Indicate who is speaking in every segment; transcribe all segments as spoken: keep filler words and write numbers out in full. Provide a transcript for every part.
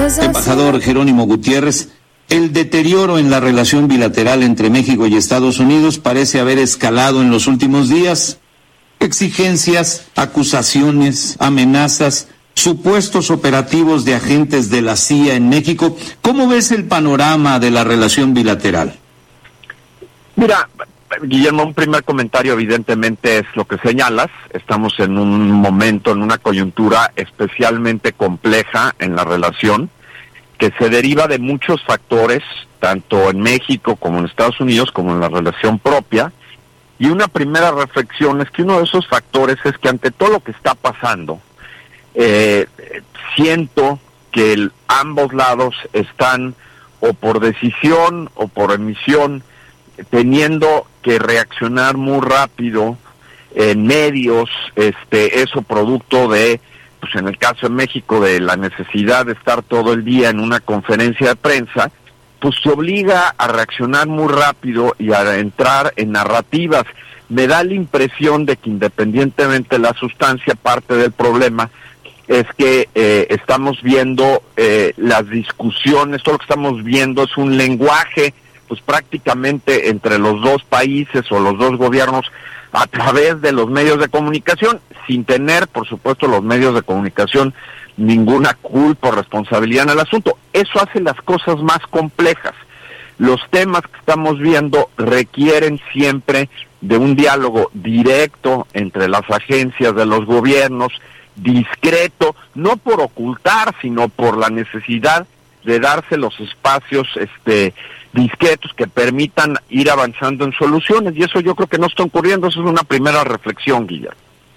Speaker 1: Embajador Jerónimo Gutiérrez, el deterioro en la relación bilateral entre México y Estados Unidos parece haber escalado en los últimos días. Exigencias, acusaciones, amenazas, supuestos operativos de agentes de la C I A en México. ¿Cómo ves el panorama de la relación bilateral?
Speaker 2: Mira, Guillermo, un primer comentario evidentemente es lo que señalas. Estamos en un momento, en una coyuntura especialmente compleja en la relación, que se deriva de muchos factores, tanto en México como en Estados Unidos, como en la relación propia. Y una primera reflexión es que uno de esos factores es que ante todo lo que está pasando, eh, siento que el, ambos lados están, o por decisión o por emisión, teniendo que reaccionar muy rápido en medios, este, eso producto de, pues en el caso de México, de la necesidad de estar todo el día en una conferencia de prensa, pues se obliga a reaccionar muy rápido y a entrar en narrativas. Me da la impresión de que independientemente de la sustancia, parte del problema es que eh, estamos viendo eh, las discusiones, todo lo que estamos viendo es un lenguaje pues prácticamente entre los dos países o los dos gobiernos a través de los medios de comunicación, sin tener, por supuesto, los medios de comunicación ninguna culpa o responsabilidad en el asunto. Eso hace las cosas más complejas. Los temas que estamos viendo requieren siempre de un diálogo directo entre las agencias de los gobiernos, discreto, no por ocultar, sino por la necesidad de darse los espacios este discretos que permitan ir avanzando en soluciones, y eso yo creo que no está ocurriendo. Eso es una primera reflexión, Guillermo.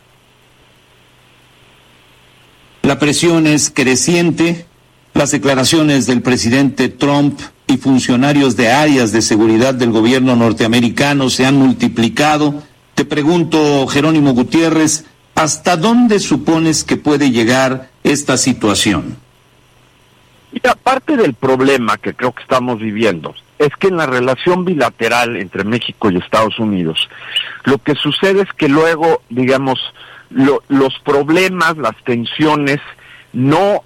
Speaker 1: La presión es creciente. Las declaraciones del presidente Trump y funcionarios de áreas de seguridad del gobierno norteamericano se han multiplicado. Te pregunto, Jerónimo Gutiérrez, ¿hasta dónde supones que puede llegar esta situación?
Speaker 2: Y aparte del problema que creo que estamos viviendo, es que en la relación bilateral entre México y Estados Unidos, lo que sucede es que luego, digamos, lo, los problemas, las tensiones, no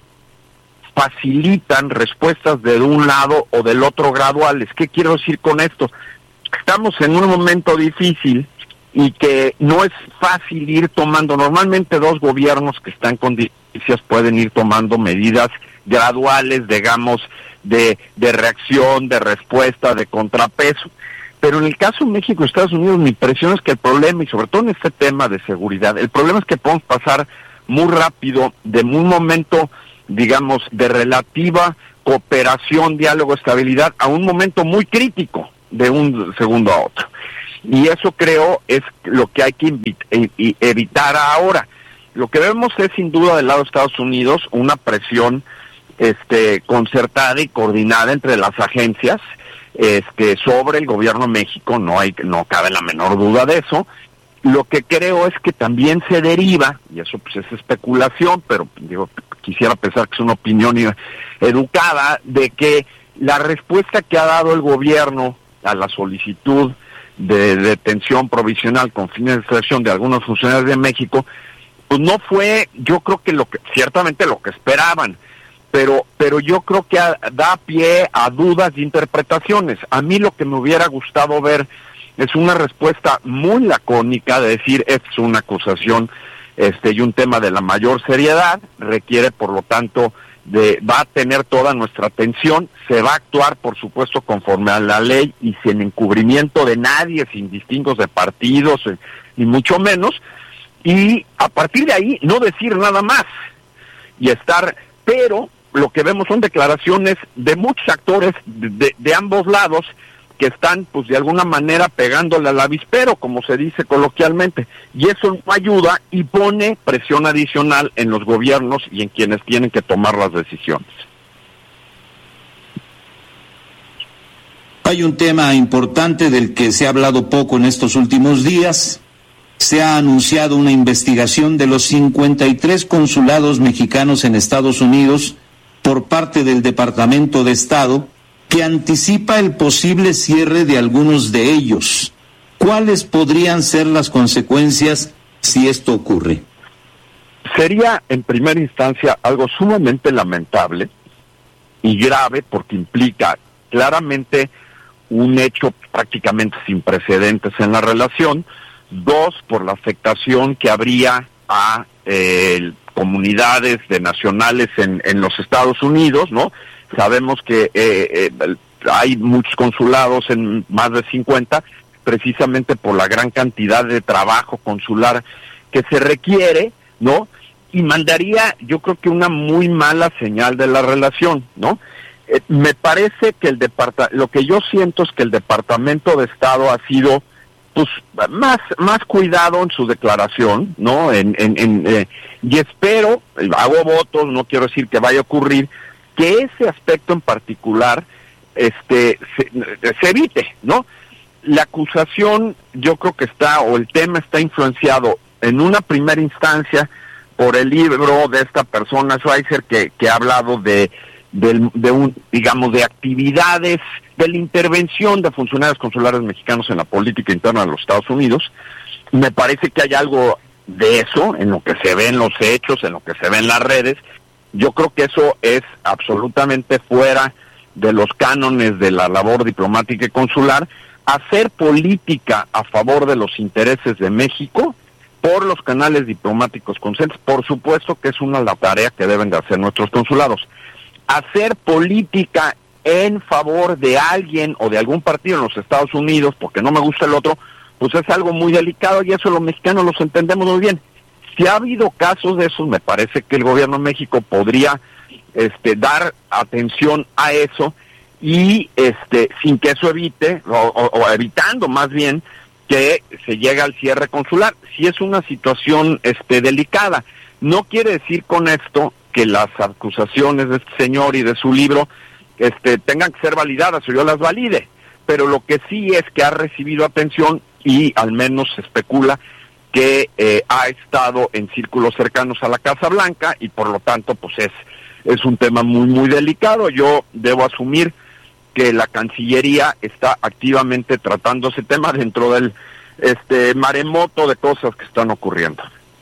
Speaker 2: facilitan respuestas de un lado o del otro graduales. ¿Qué quiero decir con esto? Estamos en un momento difícil y que no es fácil ir tomando. Normalmente dos gobiernos que están con diferencias pueden ir tomando medidas graduales, digamos, de, de reacción, de respuesta, de contrapeso. Pero en el caso de México y Estados Unidos, mi impresión es que el problema, y sobre todo en este tema de seguridad, el problema es que podemos pasar muy rápido de un momento, digamos, de relativa cooperación, diálogo, estabilidad, a un momento muy crítico de un segundo a otro. Y eso creo es lo que hay que evitar ahora. Lo que vemos es sin duda del lado de Estados Unidos una presión este concertada y coordinada entre las agencias este sobre el gobierno de México, no hay no cabe la menor duda de eso. Lo que creo es que también se deriva, y eso pues es especulación, pero digo, quisiera pensar que es una opinión educada, de que la respuesta que ha dado el gobierno a la solicitud de detención provisional con fines de extradición de algunos funcionarios de México, pues no fue, yo creo que lo que ciertamente lo que esperaban, pero pero yo creo que a, da pie a dudas y interpretaciones. A mí lo que me hubiera gustado ver es una respuesta muy lacónica de decir, es una acusación este y un tema de la mayor seriedad, requiere por lo tanto de va a tener toda nuestra atención, se va a actuar por supuesto conforme a la ley y sin encubrimiento de nadie, sin distingos de partidos, eh, ni mucho menos, y a partir de ahí no decir nada más y estar, pero lo que vemos son declaraciones de muchos actores de, de, de ambos lados que están pues de alguna manera pegándole al avispero, como se dice coloquialmente, y eso no ayuda y pone presión adicional en los gobiernos y en quienes tienen que tomar las decisiones.
Speaker 1: Hay un tema importante del que se ha hablado poco en estos últimos días. Se ha anunciado una investigación de los cincuenta y tres consulados mexicanos en Estados Unidos por parte del Departamento de Estado, que anticipa el posible cierre de algunos de ellos. ¿Cuáles podrían ser las consecuencias si esto ocurre?
Speaker 2: Sería, en primera instancia, algo sumamente lamentable, y grave porque implica claramente un hecho prácticamente sin precedentes en la relación. Dos, por la afectación que habría a eh, comunidades de nacionales en, en los Estados Unidos, ¿no? Sabemos que eh, eh, hay muchos consulados, en más de cincuenta, precisamente por la gran cantidad de trabajo consular que se requiere, ¿no? Y mandaría, yo creo que una muy mala señal de la relación, ¿no? Eh, me parece que el departa- lo que yo siento es que el Departamento de Estado ha sido pues más más cuidado en su declaración, ¿no? En, en, en eh, y espero, hago votos, no quiero decir que vaya a ocurrir, que ese aspecto en particular este se, se evite, ¿no? La acusación, yo creo que está, o el tema está influenciado en una primera instancia por el libro de esta persona, Schweizer, que, que ha hablado de, de, de un, digamos, de actividades, de la intervención de funcionarios consulares mexicanos en la política interna de los Estados Unidos. Me parece que hay algo de eso, en lo que se ve en los hechos, en lo que se ve en las redes. Yo creo que eso es absolutamente fuera de los cánones de la labor diplomática y consular. Hacer política a favor de los intereses de México por los canales diplomáticos conscientes, por supuesto que es una la tarea que deben de hacer nuestros consulados. Hacer política en favor de alguien o de algún partido en los Estados Unidos, porque no me gusta el otro, pues es algo muy delicado y eso los mexicanos los entendemos muy bien. Si ha habido casos de esos, me parece que el gobierno de México podría este, dar atención a eso y este sin que eso evite, o, o, o evitando más bien, que se llegue al cierre consular. Si es una situación este delicada, no quiere decir con esto que las acusaciones de este señor y de su libro este tengan que ser validadas o yo las valide, pero lo que sí es que ha recibido atención y al menos se especula que eh, ha estado en círculos cercanos a la Casa Blanca y por lo tanto pues es es un tema muy muy delicado. Yo debo asumir que la Cancillería está activamente tratando ese tema dentro del este maremoto de cosas que están ocurriendo.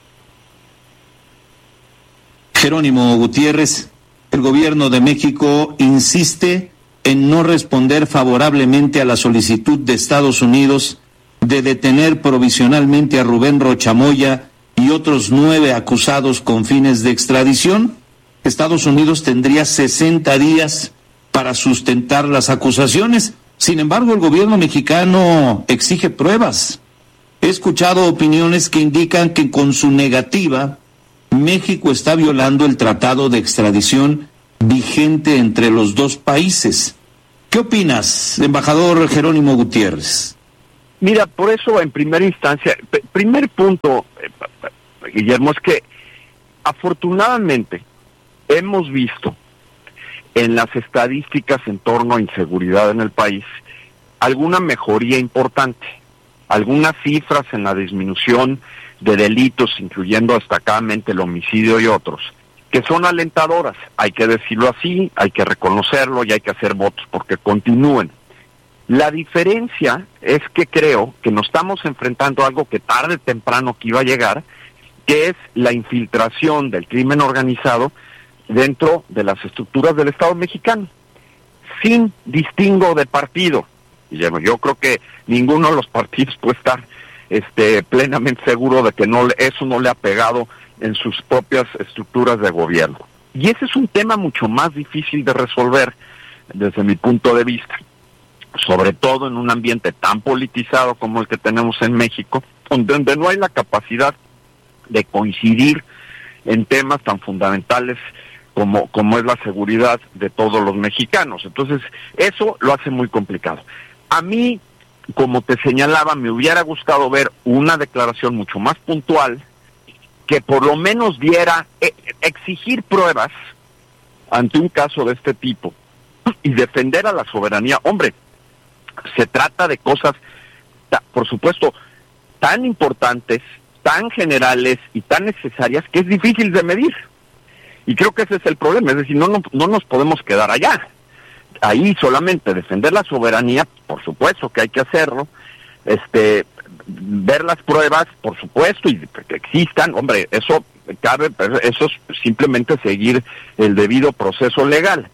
Speaker 1: Jerónimo Gutiérrez, el gobierno de México insiste en no responder favorablemente a la solicitud de Estados Unidos de detener provisionalmente a Rubén Rocha Moya y otros nueve acusados con fines de extradición. Estados Unidos tendría sesenta días para sustentar las acusaciones. Sin embargo, el gobierno mexicano exige pruebas. He escuchado opiniones que indican que con su negativa, México está violando el tratado de extradición vigente entre los dos países. ¿Qué opinas, embajador Jerónimo Gutiérrez?
Speaker 2: Mira, por eso en primera instancia, p- primer punto, eh, Guillermo, es que afortunadamente hemos visto en las estadísticas en torno a inseguridad en el país alguna mejoría importante, algunas cifras en la disminución de delitos, incluyendo destacadamente el homicidio y otros, que son alentadoras. Hay que decirlo así, hay que reconocerlo y hay que hacer votos porque continúen. La diferencia es que creo que nos estamos enfrentando a algo que tarde o temprano que iba a llegar, que es la infiltración del crimen organizado dentro de las estructuras del Estado mexicano, sin distingo de partido. Guillermo, yo creo que ninguno de los partidos puede estar este, plenamente seguro de que no eso no le ha pegado en sus propias estructuras de gobierno. Y ese es un tema mucho más difícil de resolver desde mi punto de vista, sobre todo en un ambiente tan politizado como el que tenemos en México, donde no hay la capacidad de coincidir en temas tan fundamentales como, como es la seguridad de todos los mexicanos. Entonces, eso lo hace muy complicado. A mí, como te señalaba, me hubiera gustado ver una declaración mucho más puntual que por lo menos diera, eh, exigir pruebas ante un caso de este tipo y defender a la soberanía. Hombre, se trata de cosas, ta, por supuesto, tan importantes, tan generales y tan necesarias que es difícil de medir. Y creo que ese es el problema, es decir, no, no, no nos podemos quedar allá. Ahí solamente defender la soberanía, por supuesto que hay que hacerlo, este, ver las pruebas, por supuesto, y que existan, hombre, eso cabe, eso es simplemente seguir el debido proceso legal.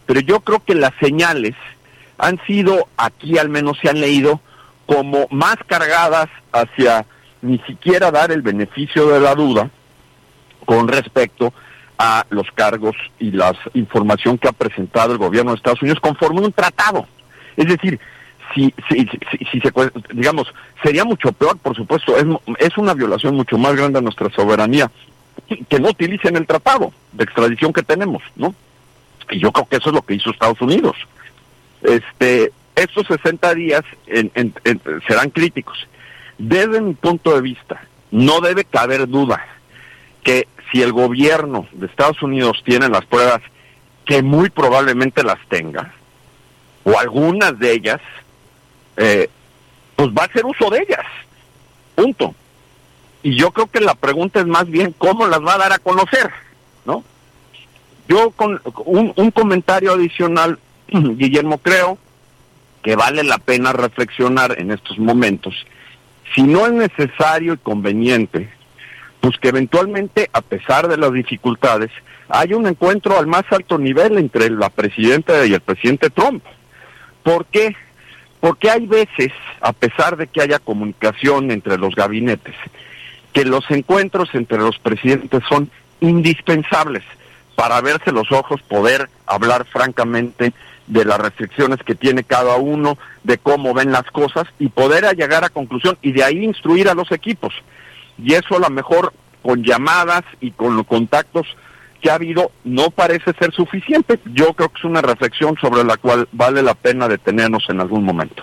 Speaker 2: pero yo creo que las señales han sido, aquí al menos se han leído, como más cargadas hacia ni siquiera dar el beneficio de la duda con respecto a los cargos y la información que ha presentado el gobierno de Estados Unidos conforme un tratado. Es decir, si, si, si, si se, digamos, sería mucho peor, por supuesto, es, es una violación mucho más grande a nuestra soberanía que no utilicen el tratado de extradición que tenemos, ¿no? Y yo creo que eso es lo que hizo Estados Unidos. Este, estos sesenta días en, en, en, serán críticos. Desde mi punto de vista, no debe caber duda que si el gobierno de Estados Unidos tiene las pruebas, que muy probablemente las tenga, o algunas de ellas, eh, pues va a hacer uso de ellas. Punto. Y yo creo que la pregunta es más bien cómo las va a dar a conocer, ¿no? Yo con un, un comentario adicional, Guillermo, creo que vale la pena reflexionar en estos momentos, si no es necesario y conveniente, pues que eventualmente, a pesar de las dificultades, haya un encuentro al más alto nivel entre la presidenta y el presidente Trump. ¿Por qué? Porque hay veces, a pesar de que haya comunicación entre los gabinetes, que los encuentros entre los presidentes son indispensables para verse los ojos, poder hablar francamente de las restricciones que tiene cada uno, de cómo ven las cosas y poder llegar a conclusión y de ahí instruir a los equipos. Y eso a lo mejor con llamadas y con los contactos que ha habido no parece ser suficiente. Yo creo que es una reflexión sobre la cual vale la pena detenernos en algún momento.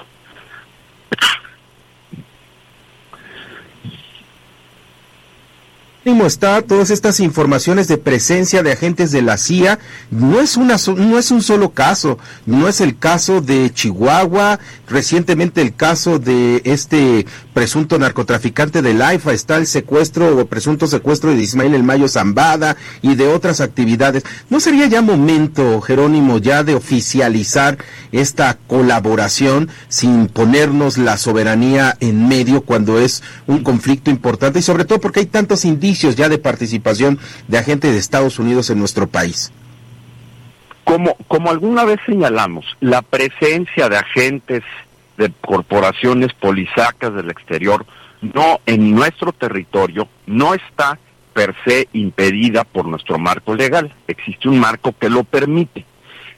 Speaker 3: Está todas estas informaciones de presencia de agentes de la C I A, no es una no es un solo caso, no es el caso de Chihuahua, recientemente el caso de este presunto narcotraficante del AIFA, está el secuestro o presunto secuestro de Ismael El Mayo Zambada y de otras actividades. ¿No sería ya momento, Jerónimo, ya de oficializar esta colaboración sin ponernos la soberanía en medio cuando es un conflicto importante y sobre todo porque hay tantos indicios ya de participación de agentes de Estados Unidos en nuestro país?
Speaker 2: Como, como alguna vez señalamos, la presencia de agentes de corporaciones policíacas del exterior no en nuestro territorio no está per se impedida por nuestro marco legal. Existe un marco que lo permite.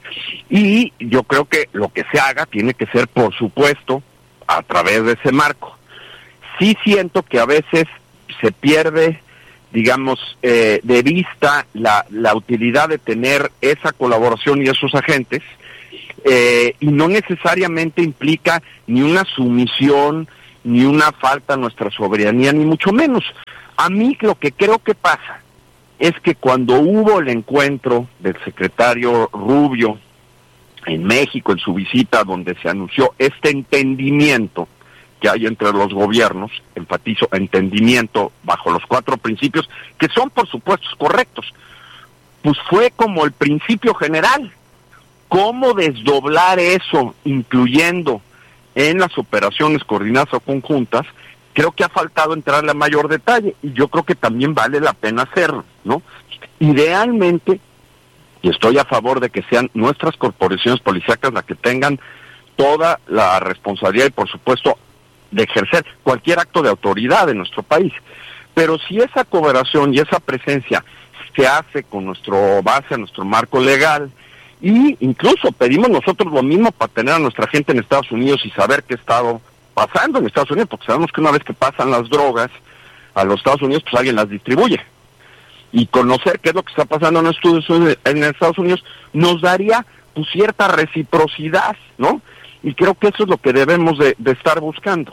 Speaker 2: Y yo creo que lo que se haga tiene que ser, por supuesto, a través de ese marco. Sí siento que a veces se pierde, digamos, eh, de vista la, la utilidad de tener esa colaboración y esos agentes, eh, y no necesariamente implica ni una sumisión, ni una falta a nuestra soberanía, ni mucho menos. A mí lo que creo que pasa es que cuando hubo el encuentro del secretario Rubio en México, en su visita, donde se anunció este entendimiento que hay entre los gobiernos, enfatizo, entendimiento bajo los cuatro principios, que son por supuesto correctos, pues fue como el principio general. ¿Cómo desdoblar eso, incluyendo en las operaciones coordinadas o conjuntas? Creo que ha faltado entrarle a mayor detalle, y yo creo que también vale la pena hacerlo, ¿no? Idealmente, y estoy a favor de que sean nuestras corporaciones policíacas las que tengan toda la responsabilidad y por supuesto de ejercer cualquier acto de autoridad en nuestro país. Pero si esa cooperación y esa presencia se hace con nuestro base, nuestro marco legal, y incluso pedimos nosotros lo mismo para tener a nuestra gente en Estados Unidos y saber qué ha estado pasando en Estados Unidos, porque sabemos que una vez que pasan las drogas a los Estados Unidos, pues alguien las distribuye. Y conocer qué es lo que está pasando en Estados Unidos nos daría pues cierta reciprocidad, ¿no? Y creo que eso es lo que debemos de, de estar buscando.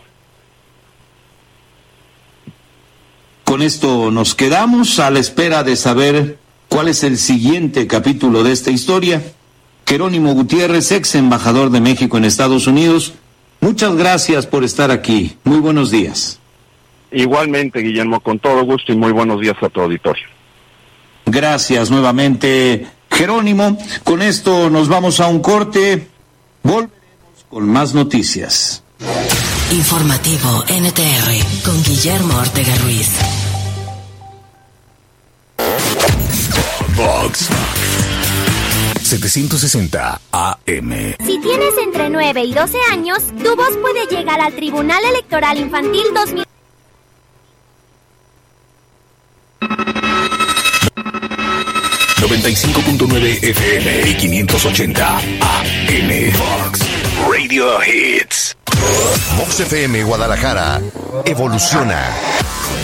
Speaker 1: Con esto nos quedamos a la espera de saber cuál es el siguiente capítulo de esta historia. Jerónimo Gutiérrez, ex embajador de México en Estados Unidos, muchas gracias por estar aquí. Muy buenos días.
Speaker 2: Igualmente, Guillermo, con todo gusto y muy buenos días a tu auditorio.
Speaker 1: Gracias nuevamente, Jerónimo. Con esto nos vamos a un corte. Volveremos con más noticias.
Speaker 4: Informativo N T R con Guillermo Ortega Ruiz.
Speaker 5: Vox setecientos sesenta A M.
Speaker 6: Si tienes entre nueve y doce años, tu voz puede llegar al Tribunal Electoral Infantil dos mil.
Speaker 5: noventa y cinco punto nueve F M y quinientos ochenta A M. Fox Radio Hits.
Speaker 7: Fox F M Guadalajara evoluciona.